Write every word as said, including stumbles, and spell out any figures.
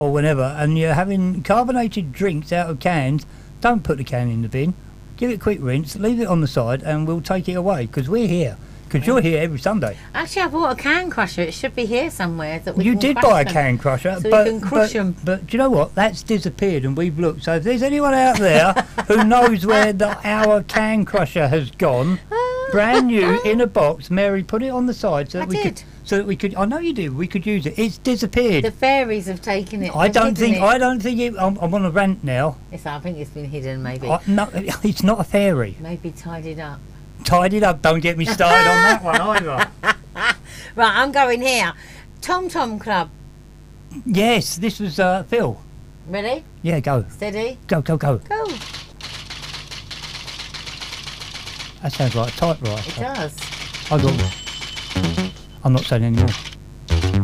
or whenever, and you're having carbonated drinks out of cans, don't put the can in the bin. Give it a quick rinse, leave it on the side, and we'll take it away, because we're here. Because you're here every Sunday. Actually, I bought a can crusher. It should be here somewhere. That we you can did crush buy a them. can crusher, So but, we can crush but, them. but do you know what? That's disappeared, and we've looked. So if there's anyone out there who knows where the, our can crusher has gone, brand new in a box, Mary, put it on the side so that I we did. could. So that we could. I know you did. We could use it. It's disappeared. The fairies have taken it. I They've don't hidden think. it. I don't think it. I'm, I'm on a rant now. It's, I think it's been hidden, maybe. I, no, it's not a fairy. Maybe tidied up. Tied it up. Don't get me started on that one either. Right, I'm going here. Tom Tom Club. Yes, this was uh, Phil. Ready? Yeah, go. Steady? Go, go, go. Go. That sounds like a typewriter. It does. I got. I'm not saying anymore.